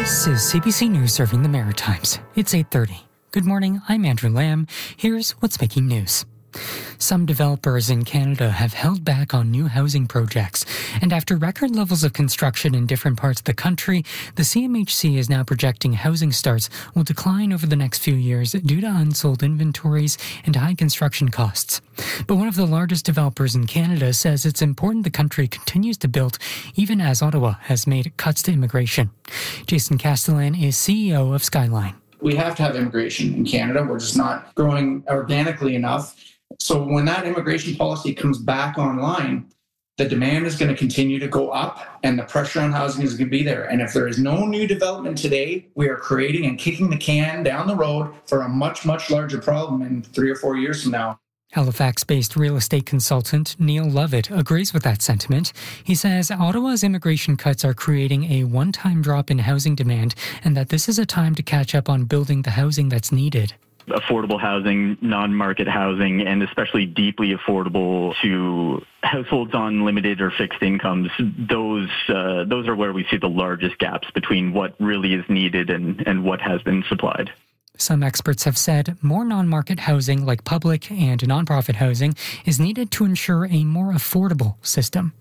This is CBC News serving the Maritimes. It's 8:30. Good morning, I'm Andrew Lamb. Here's what's making news. Some developers in Canada have held back on new housing projects, and after record levels of construction in different parts of the country, the CMHC is now projecting housing starts will decline over the next few years due to unsold inventories and high construction costs. But one of the largest developers in Canada says it's important the country continues to build even as Ottawa has made cuts to immigration. Jason Castellan is CEO of Skyline. We have to have immigration in Canada. We're just not growing organically enough. So when that immigration policy comes back online, the demand is going to continue to go up and the pressure on housing is going to be there. And if there is no new development today, we are creating and kicking the can down the road for a much, much larger problem in 3 or 4 years from now. Halifax-based real estate consultant Neil Lovett agrees with that sentiment. He says Ottawa's immigration cuts are creating a one-time drop in housing demand and that this is a time to catch up on building the housing that's needed. Affordable housing, non-market housing, and especially deeply affordable to households on limited or fixed incomes, those are where we see the largest gaps between what really is needed and what has been supplied. Some experts have said more non-market housing like public and nonprofit housing is needed to ensure a more affordable system.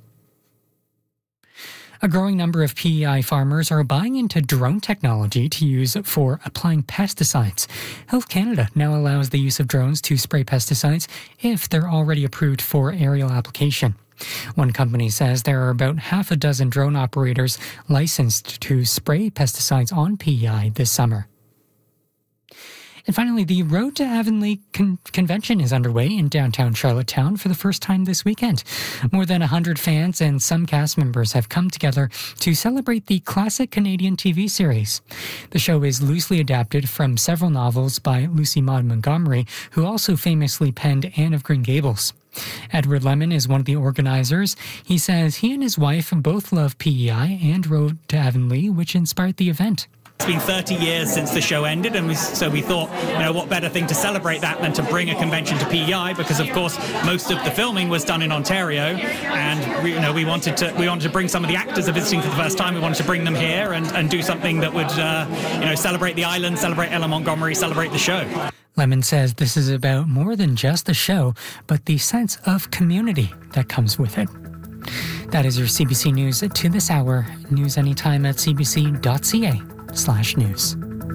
A growing number of PEI farmers are buying into drone technology to use for applying pesticides. Health Canada now allows the use of drones to spray pesticides if they're already approved for aerial application. One company says there are about half a dozen drone operators licensed to spray pesticides on PEI this summer. And finally, the Road to Avonlea convention is underway in downtown Charlottetown for the first time this weekend. More than 100 fans and some cast members have come together to celebrate the classic Canadian TV series. The show is loosely adapted from several novels by Lucy Maud Montgomery, who also famously penned Anne of Green Gables. Edward Lemon is one of the organizers. He says he and his wife both love PEI and Road to Avonlea, which inspired the event. It's been 30 years since the show ended, and so we thought, what better thing to celebrate that than to bring a convention to PEI, because of course most of the filming was done in Ontario, and we wanted to bring some of the actors are visiting for the first time. We wanted to bring them here and do something that would celebrate the island, celebrate Ella Montgomery, celebrate the show. Lemon says this is about more than just the show, but the sense of community that comes with it. That is your CBC News to this hour. News anytime at cbc.ca/news.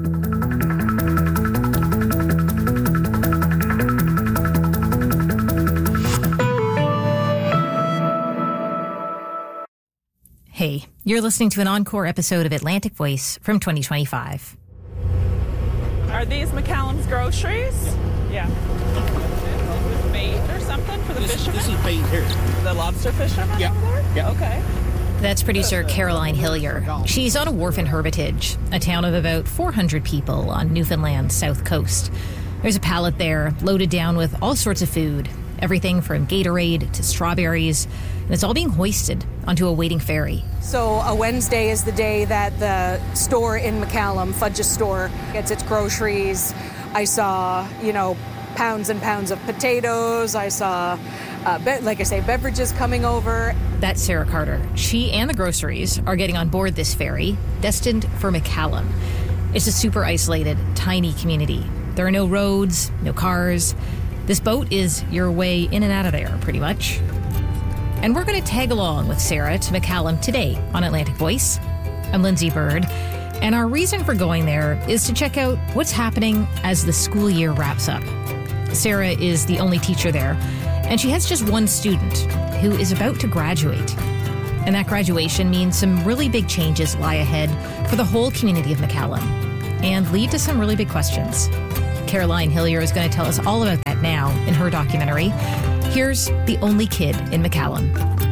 Hey, you're listening to an encore episode of Atlantic Voice from 2025. Are these McCallum's groceries? Yeah. With bait or something for the fishermen? This is bait here. The lobster fishermen over there? Yeah. Okay. That's producer Caroline Hillier. She's on a wharf in Hermitage, a town of about 400 people on Newfoundland's south coast. There's a pallet there loaded down with all sorts of food, everything from Gatorade to strawberries, and it's all being hoisted onto a waiting ferry. So a Wednesday is the day that the store in McCallum, Fudge's store, gets its groceries. I saw, pounds and pounds of potatoes. I saw, beverages coming over. That's Sarah Carter. She and the groceries are getting on board this ferry, destined for McCallum. It's a super isolated, tiny community. There are no roads, no cars. This boat is your way in and out of there, pretty much. And we're going to tag along with Sarah to McCallum today on Atlantic Voice. I'm Lindsay Bird, and our reason for going there is to check out what's happening as the school year wraps up. Sarah is the only teacher there, and she has just one student who is about to graduate. And that graduation means some really big changes lie ahead for the whole community of McCallum and lead to some really big questions. Caroline Hillier is going to tell us all about that now in her documentary. Here's The Only Kid in McCallum.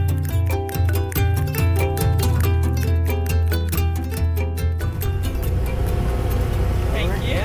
Thank you.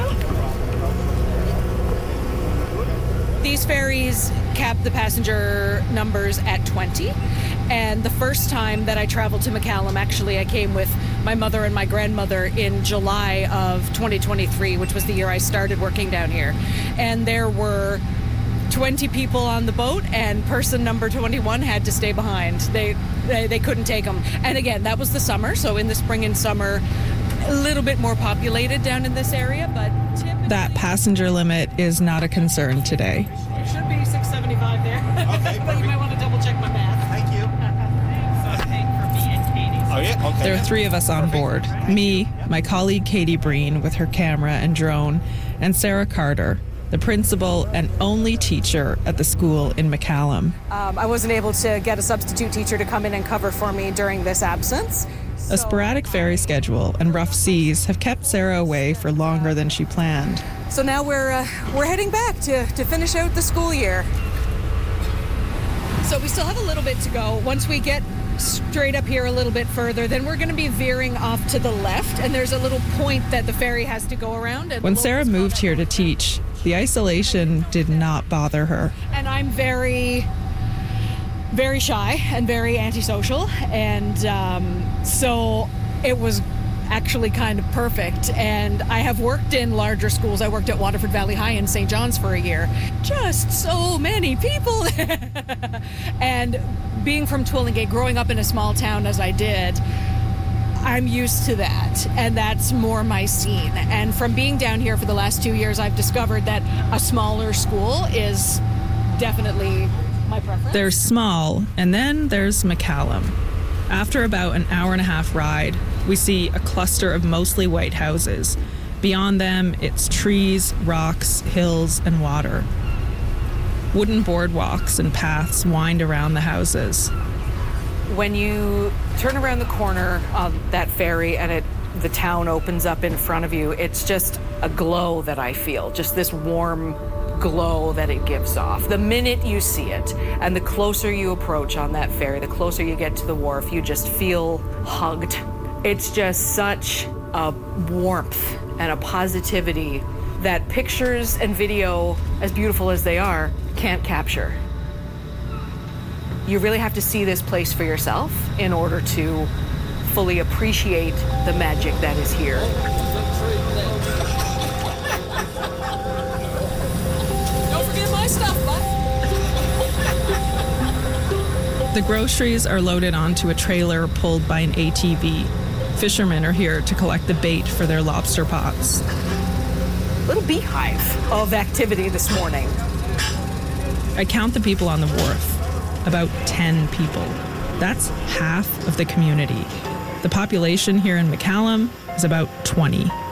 These ferries cap the passenger numbers at 20. And the first time that I traveled to McCallum, actually, I came with my mother and my grandmother in July of 2023, which was the year I started working down here. And there were 20 people on the boat, and person number 21 had to stay behind. They couldn't take them. And again, that was the summer. So in the spring and summer, a little bit more populated down in this area, but typically... That passenger limit is not a concern today. It should be 675 there. Okay, But you might want to double check my math. Thank you. So I'm paying for me and Katie. Oh, yeah? Okay. There are three of us on board. Me, my colleague Katie Breen with her camera and drone, and Sarah Carter, the principal and only teacher at the school in McCallum. I wasn't able to get a substitute teacher to come in and cover for me during this absence. A sporadic ferry schedule and rough seas have kept Sarah away for longer than she planned. So now we're heading back to finish out the school year. So we still have a little bit to go. Once we get straight up here a little bit further, then we're going to be veering off to the left, and there's a little point that the ferry has to go around. And when Sarah moved here to teach, the isolation did not bother her. And I'm very, very shy and very antisocial, and so it was actually kind of perfect. And I have worked in larger schools. I worked at Waterford Valley High in St. John's for a year. Just so many people. And being from Twillingate, growing up in a small town as I did, I'm used to that, and that's more my scene. And from being down here for the last 2 years, I've discovered that a smaller school is definitely my preference. There's small, and then there's McCallum. After about an hour-and-a-half ride, we see a cluster of mostly white houses. Beyond them, it's trees, rocks, hills, and water. Wooden boardwalks and paths wind around the houses. When you turn around the corner of that ferry and the town opens up in front of you, it's just a glow that I feel, just this warm glow that it gives off. The minute you see it, and the closer you approach on that ferry, the closer you get to the wharf, you just feel hugged. It's just such a warmth and a positivity that pictures and video, as beautiful as they are, can't capture. You really have to see this place for yourself in order to fully appreciate the magic that is here. Don't forget my stuff, bud. The groceries are loaded onto a trailer pulled by an ATV. Fishermen are here to collect the bait for their lobster pots. Little beehive of activity this morning. I count the people on the wharf. About 10 people. That's half of the community. The population here in McCallum is about 20.